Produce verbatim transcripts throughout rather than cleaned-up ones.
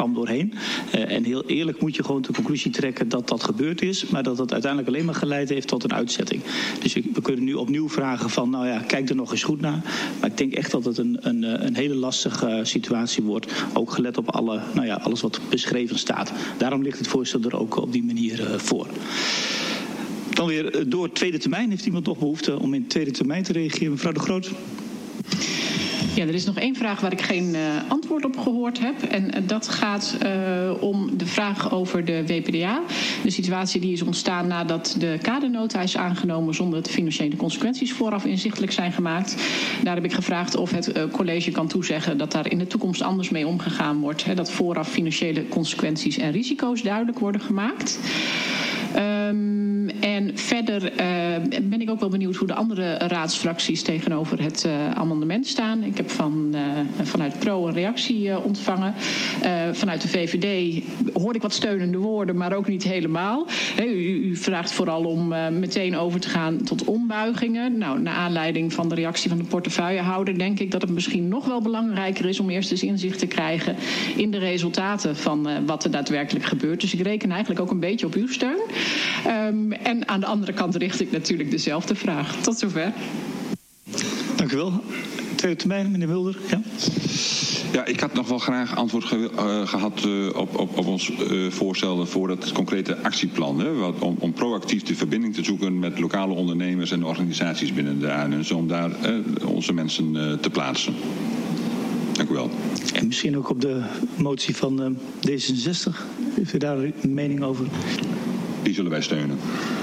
kam doorheen. Uh, en heel eerlijk moet je gewoon de conclusie trekken dat dat gebeurd is, maar dat het uiteindelijk alleen maar geleid heeft tot een uitzetting. Dus we kunnen nu opnieuw vragen van, nou ja, kijk er nog eens goed naar. Maar ik denk echt dat het een, een, een hele lastige situatie wordt. Ook gelet op alle, nou ja, alles wat beschreven staat. Daarom ligt het voorstel er ook op die manier uh, voor. Dan weer door tweede termijn. Heeft iemand nog behoefte om in tweede termijn te reageren? Mevrouw De Groot. Ja, er is nog één vraag waar ik geen uh, antwoord op gehoord heb. En uh, dat gaat uh, om de vraag over de W P D A. De situatie die is ontstaan nadat de kadernota is aangenomen zonder dat de financiële consequenties vooraf inzichtelijk zijn gemaakt. Daar heb ik gevraagd of het uh, college kan toezeggen dat daar in de toekomst anders mee omgegaan wordt. Hè, dat vooraf financiële consequenties en risico's duidelijk worden gemaakt. Um, en verder uh, ben ik ook wel benieuwd hoe de andere raadsfracties tegenover het uh, amendement staan. Ik heb van, uh, vanuit Pro een reactie uh, ontvangen. Uh, vanuit de V V D hoor ik wat steunende woorden, maar ook niet helemaal. He, u, u vraagt vooral om uh, meteen over te gaan tot ombuigingen. Nou, naar aanleiding van de reactie van de portefeuillehouder denk ik dat het misschien nog wel belangrijker is om eerst eens inzicht te krijgen in de resultaten van uh, wat er daadwerkelijk gebeurt. Dus ik reken eigenlijk ook een beetje op uw steun. Um, en aan de andere kant richt ik natuurlijk dezelfde vraag. Tot zover. Dank u wel. Tweede termijn, meneer Mulder. Ja. Ja, ik had nog wel graag antwoord ge- uh, gehad uh, op, op, op ons uh, voorstel voor het concrete actieplan. Hè, wat, om, om proactief de verbinding te zoeken met lokale ondernemers en organisaties binnen de A N U. Om daar uh, onze mensen uh, te plaatsen. Dank u wel. En misschien ook op de motie van uh, D zesenzestig. Heeft u daar een mening over? Die zullen wij steunen.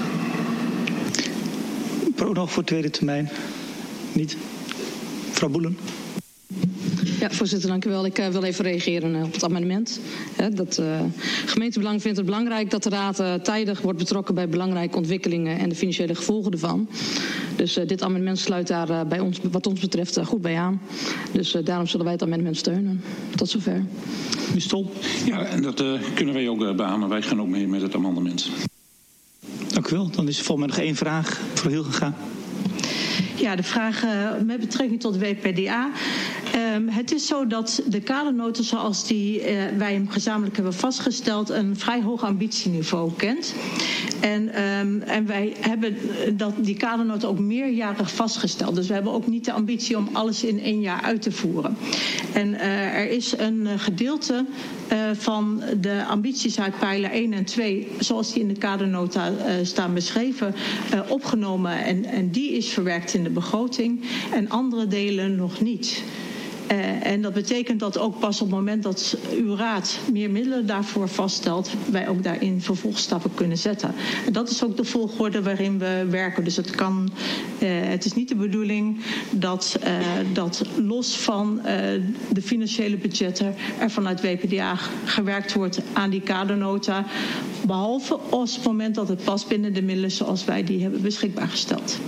Pro nog voor tweede termijn? Niet? Mevrouw Boelen. Ja, voorzitter, dank u wel. Ik uh, wil even reageren uh, op het amendement. He, dat uh, gemeentebelang vindt het belangrijk dat de Raad uh, tijdig wordt betrokken bij belangrijke ontwikkelingen en de financiële gevolgen ervan. Dus uh, dit amendement sluit daar uh, bij ons, wat ons betreft uh, goed bij aan. Dus uh, daarom zullen wij het amendement steunen. Tot zover. U Stol. Ja, en dat uh, kunnen wij ook uh, beamen. Wij gaan ook mee met het amendement. Dank u wel. Dan is er volgens mij nog één vraag. Mevrouw Hilgega. Ja, de vraag uh, met betrekking tot W P D A. Um, het is zo dat de kadernota zoals die, uh, wij hem gezamenlijk hebben vastgesteld een vrij hoog ambitieniveau kent. En, um, en wij hebben dat, die kadernota ook meerjarig vastgesteld. Dus we hebben ook niet de ambitie om alles in één jaar uit te voeren. En uh, er is een gedeelte uh, van de ambities uit pijler één en twee, zoals die in de kadernota uh, staan beschreven, uh, opgenomen. En, en die is verwerkt in de begroting. En andere delen nog niet. Uh, en dat betekent dat ook pas op het moment dat uw raad meer middelen daarvoor vaststelt, wij ook daarin vervolgstappen kunnen zetten. En dat is ook de volgorde waarin we werken. Dus het kan, uh, het is niet de bedoeling dat, uh, dat los van uh, de financiële budgetten er vanuit W P D A gewerkt wordt aan die kadernota. Behalve op het moment dat het past binnen de middelen zoals wij die hebben beschikbaar gesteld.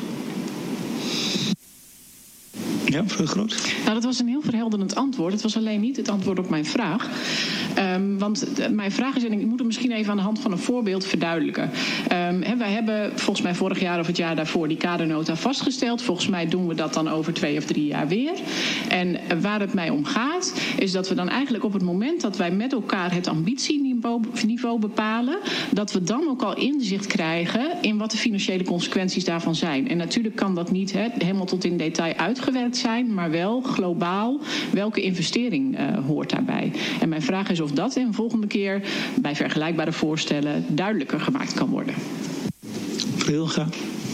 Ja, mevrouw Groot. Nou, dat was een heel verhelderend antwoord. Het was alleen niet het antwoord op mijn vraag. Um, want de, mijn vraag is, en ik moet het misschien even aan de hand van een voorbeeld verduidelijken. Um, he, wij hebben volgens mij vorig jaar of het jaar daarvoor die kadernota vastgesteld. Volgens mij doen we dat dan over twee of drie jaar weer. En uh, waar het mij om gaat, is dat we dan eigenlijk op het moment dat wij met elkaar het ambitieniveau niveau bepalen, dat we dan ook al inzicht krijgen in wat de financiële consequenties daarvan zijn. En natuurlijk kan dat niet he, helemaal tot in detail uitgewerkt zijn, maar wel globaal welke investering uh, hoort daarbij. En mijn vraag is of dat een volgende keer bij vergelijkbare voorstellen duidelijker gemaakt kan worden. Heel graag.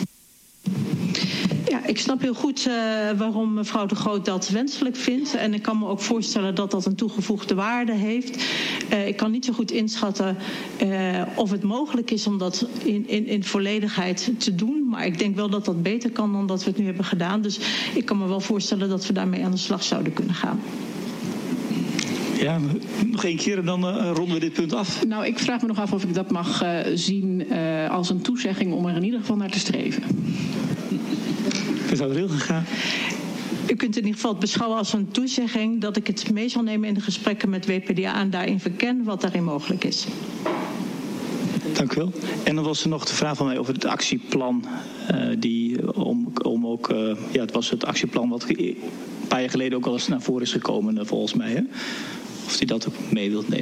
Ja, ik snap heel goed uh, waarom mevrouw De Groot dat wenselijk vindt. En ik kan me ook voorstellen dat dat een toegevoegde waarde heeft. Uh, ik kan niet zo goed inschatten uh, of het mogelijk is om dat in, in, in volledigheid te doen. Maar ik denk wel dat dat beter kan dan dat we het nu hebben gedaan. Dus ik kan me wel voorstellen dat we daarmee aan de slag zouden kunnen gaan. Ja, nog één keer en dan uh, ronden we dit punt af. Nou, ik vraag me nog af of ik dat mag uh, zien uh, als een toezegging om er in ieder geval naar te streven. Ik zou er heel graag gaan. U kunt in ieder geval het beschouwen als een toezegging dat ik het mee zal nemen in de gesprekken met W P D A en daarin verken wat daarin mogelijk is. Dank u wel. En dan was er nog de vraag van mij over het actieplan. Uh, die, om, om ook, uh, ja, het was het actieplan wat een paar jaar geleden ook al eens naar voren is gekomen, uh, volgens mij. Hè? Of hij dat ook mee wilt nemen.